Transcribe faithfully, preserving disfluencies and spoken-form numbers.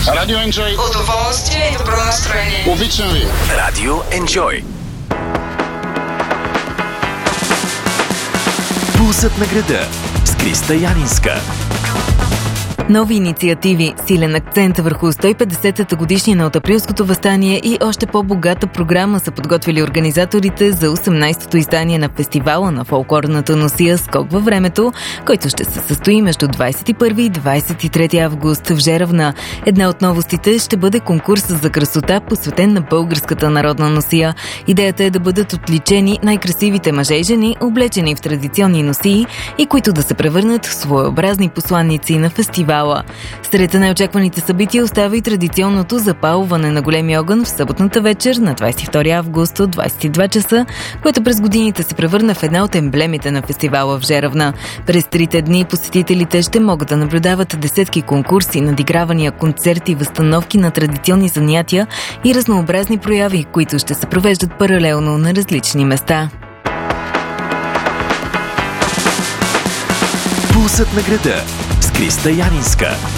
Радио Enjoy. Удоволствие и добро настроение. Обичам ви. Радио Enjoy. Пулсът на града с Криста Янинска. Нови инициативи, силен акцент върху сто и петдесетата годишнина от Априлското въстание и още по-богата програма са подготвили организаторите за осемнадесетото издание на фестивала на фолклорната носия "Скок във времето", който ще се състои между двадесет и първи и двадесет и трети август в Жеравна. Една от новостите ще бъде конкурс за красота, посветен на българската народна носия. Идеята е да бъдат отличени най-красивите мъже и жени, облечени в традиционни носии и които да се превърнат в своеобразни посланици на фестивала. Сред най-очакваните събития остава и традиционното запалване на големи огън в съботната вечер на двадесет и втори август от двадесет и два часа, което през годините се превърна в една от емблемите на фестивала в Жеравна. През трите дни посетителите ще могат да наблюдават десетки конкурси, надигравания, концерти, възстановки на традиционни занятия и разнообразни прояви, които ще се провеждат паралелно на различни места. Пулсът на града с Криста Янинска.